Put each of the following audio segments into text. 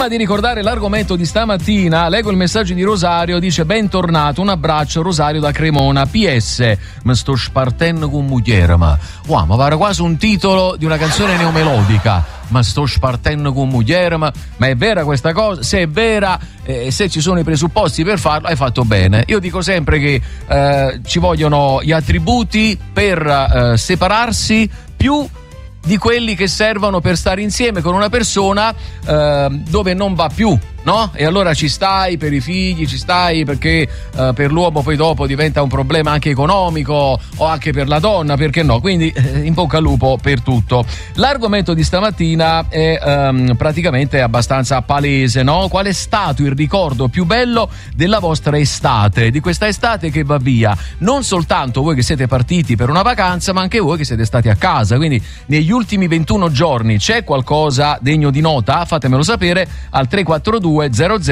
Prima di ricordare l'argomento di stamattina, leggo il messaggio di Rosario, dice: bentornato, un abbraccio, Rosario da Cremona. PS, mi sto spartendo con mugliere, ma pare quasi un titolo di una canzone neomelodica. Ma sto spartendo con mugliere, ma è vera questa cosa? Se è vera, se ci sono i presupposti per farlo, hai fatto bene. Io dico sempre che ci vogliono gli attributi per separarsi più di quelli che servono per stare insieme con una persona dove non va più, no? E allora ci stai per i figli, ci stai perché per l'uomo poi dopo diventa un problema anche economico, o anche per la donna, perché no? Quindi in bocca al lupo per tutto. L'argomento di stamattina è praticamente abbastanza palese, no? Qual è stato il ricordo più bello della vostra estate, di questa estate che va via? Non soltanto voi che siete partiti per una vacanza, ma anche voi che siete stati a casa. Quindi negli ultimi 21 giorni c'è qualcosa degno di nota? Fatemelo sapere al 342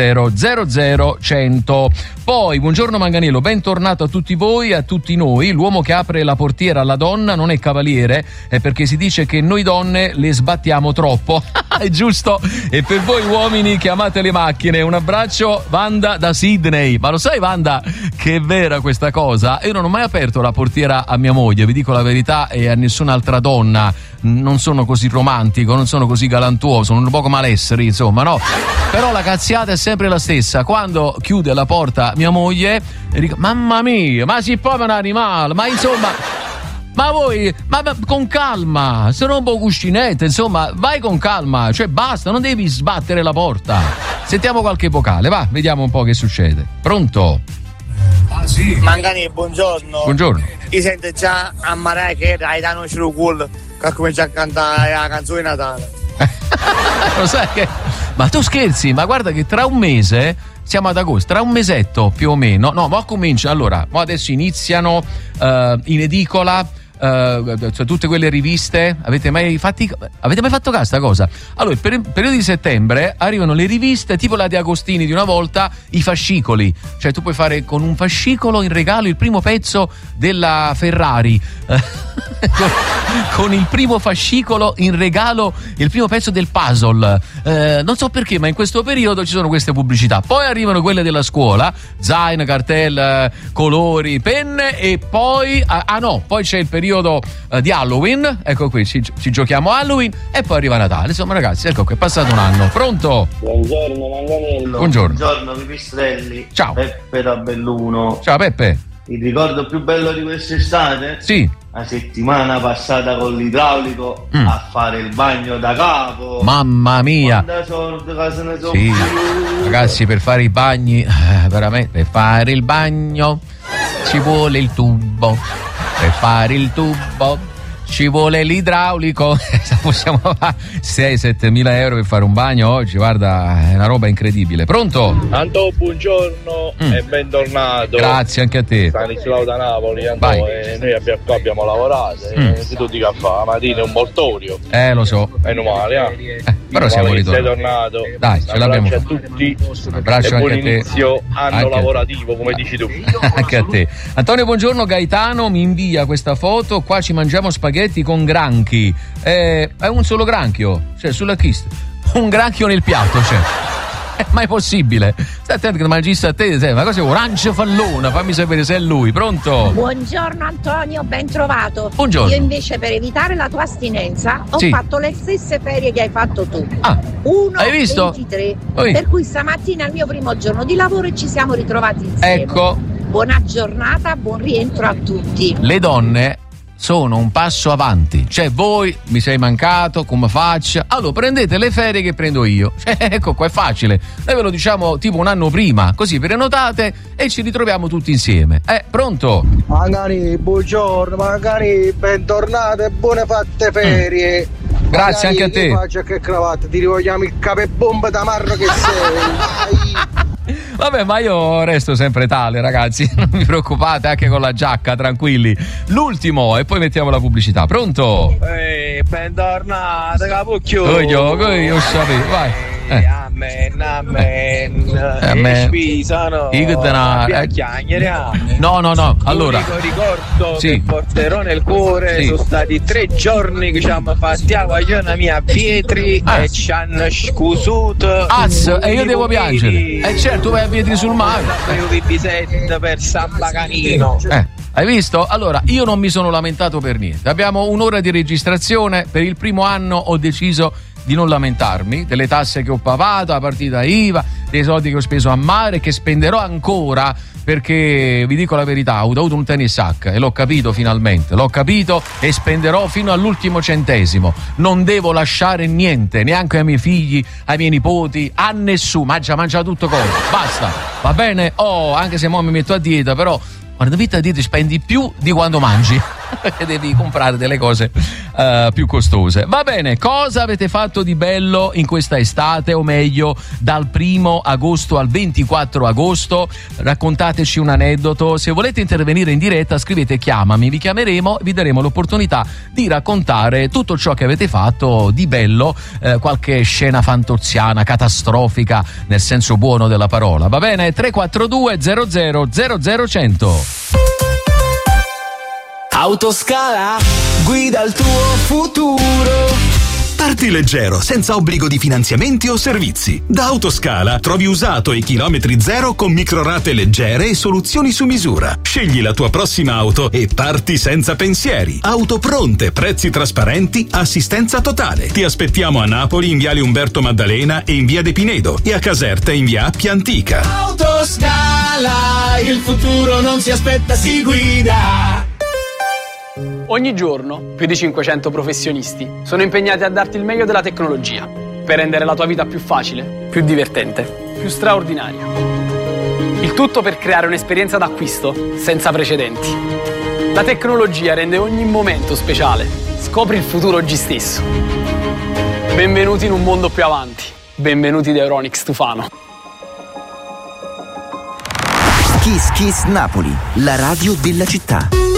00 100. Poi, buongiorno Manganello, bentornato a tutti voi e a tutti noi. L'uomo che apre la portiera alla donna non è cavaliere, è perché si dice che noi donne le sbattiamo troppo. È giusto. E per voi uomini che amate le macchine, un abbraccio, Wanda da Sydney. Ma lo sai, Wanda, che è vera questa cosa? Io non ho mai aperto la portiera a mia moglie, vi dico la verità, e a nessun'altra donna. Non sono così romantico, non sono così galantuoso, sono un poco malessere, insomma, no? Però la cazziata è sempre la stessa. Quando chiude la porta mia moglie, dico: mamma mia, ma si proprio un animale, ma insomma, ma voi, ma con calma, se non un po' cuscinette, insomma, vai con calma, cioè basta, non devi sbattere la porta. Sentiamo qualche vocale, va, vediamo un po' che succede. Pronto? Sì. Mangani, buongiorno. Buongiorno. Ti sente già a Mariah Carey, hai dato un cool che comincia a cantare la canzone di Natale. Lo sai che... Ma tu scherzi, ma guarda che tra un mese, siamo ad agosto, tra un mesetto più o meno, no, ma comincia, allora, adesso iniziano in edicola cioè tutte quelle riviste. Avete mai fatto caso a sta cosa? Allora, per il periodo di settembre arrivano le riviste tipo la De Agostini di una volta, i fascicoli, cioè tu puoi fare con un fascicolo in regalo il primo pezzo della Ferrari con il primo fascicolo in regalo il primo pezzo del puzzle, non so perché, ma in questo periodo ci sono queste pubblicità. Poi arrivano quelle della scuola, zaino, cartella, colori, penne, e poi poi c'è il periodo di Halloween, ecco qui ci giochiamo Halloween, e poi arriva Natale. Insomma ragazzi, ecco qui è passato un anno. Pronto? Buongiorno Manganello. Buongiorno Pipistrelli. Ciao Peppe da Belluno. Ciao Peppe. Il ricordo più bello di quest'estate? Sì. La settimana passata con l'idraulico a fare il bagno da capo. Mamma mia. Sì, ragazzi, per fare i bagni, veramente, per fare il bagno ci vuole il tubo. Per fare il tubo ci vuole l'idraulico. Possiamo fare 6-7 mila euro per fare un bagno oggi, guarda, è una roba incredibile. Pronto? Anto, buongiorno e bentornato. Grazie anche a te. Stanislao da Napoli, Anto, noi abbiamo lavorato, se tu dica fa, la mattina è un mortorio. Lo so. Meno male, però siamo ritornati. Sei tornato. Dai, ce l'abbiamo. Un abbraccio a tutti. Un abbraccio anche a te. Buon inizio anno lavorativo, come dici tu. Anche a te. Antonio, buongiorno. Gaetano mi invia questa foto. Qua ci mangiamo spaghetti con granchi. È un solo granchio, cioè sulla chista. Un granchio nel piatto, cioè. È mai possibile? Stai attento che mangi a te, ma cosa è orange fallona? Fammi sapere se è lui. Pronto? Buongiorno Antonio, ben trovato. Buongiorno. Io invece, per evitare la tua astinenza, ho fatto le stesse ferie che hai fatto tu. 1-23. Per cui stamattina è il mio primo giorno di lavoro e ci siamo ritrovati insieme. Ecco. Buona giornata, buon rientro a tutti. Le donne sono un passo avanti, cioè voi mi sei mancato, come faccio? Allora prendete le ferie che prendo io. Ecco qua, è facile, noi ve lo diciamo tipo un anno prima, così prenotate e ci ritroviamo tutti insieme. Pronto? Magari buongiorno, magari bentornate e buone fatte ferie. Grazie anche a te. Faccia che cravatta, ti rivogliamo il capebomba da marro che sei. Vabbè, ma io resto sempre tale, ragazzi, non vi preoccupate, anche con la giacca, tranquilli. L'ultimo e poi mettiamo la pubblicità. Pronto? Bentornata, capucchio. Io sapevo, vai. No. Allora, ricordo che porterò nel cuore. Sono stati 3 giorni che ci hanno fatti a guagliona mia Pietri e ci hanno scusuto. E io devo piangere. Certo, tu vai a Pietri sul mare. Io vi bisetta per San Paganino. Hai visto? Allora, io non mi sono lamentato per niente. Abbiamo un'ora di registrazione. Per il primo anno ho deciso di non lamentarmi delle tasse che ho pagato, la partita IVA, dei soldi che ho speso a mare, che spenderò ancora, perché vi dico la verità, ho avuto un tennis hack e l'ho capito finalmente, e spenderò fino all'ultimo centesimo. Non devo lasciare niente, neanche ai miei figli, ai miei nipoti, a nessuno. Mangia tutto cosa, basta, va bene? Anche se mo mi metto a dieta, però quando metti a dieta spendi più di quando mangi perché devi comprare delle cose più costose. Va bene, cosa avete fatto di bello in questa estate, o meglio dal 1 agosto al 24 agosto? Raccontateci un aneddoto. Se volete intervenire in diretta scrivete chiamami, vi chiameremo e vi daremo l'opportunità di raccontare tutto ciò che avete fatto di bello, qualche scena fantoziana, catastrofica nel senso buono della parola. Va bene? 342 00 100. Autoscala, guida il tuo futuro. Parti leggero, senza obbligo di finanziamenti o servizi. Da Autoscala trovi usato e chilometri zero con microrate leggere e soluzioni su misura. Scegli la tua prossima auto e parti senza pensieri. Auto pronte, prezzi trasparenti, assistenza totale. Ti aspettiamo a Napoli in viale Umberto Maddalena e in via De Pinedo, e a Caserta in via Appia Antica. Autoscala, il futuro non si aspetta, si guida. Ogni giorno più di 500 professionisti sono impegnati a darti il meglio della tecnologia per rendere la tua vita più facile, più divertente, più straordinaria. Il tutto per creare un'esperienza d'acquisto senza precedenti. La tecnologia rende ogni momento speciale. Scopri il futuro oggi stesso. Benvenuti in un mondo più avanti. Benvenuti da Euronics Tufano. Kiss Kiss Napoli, la radio della città.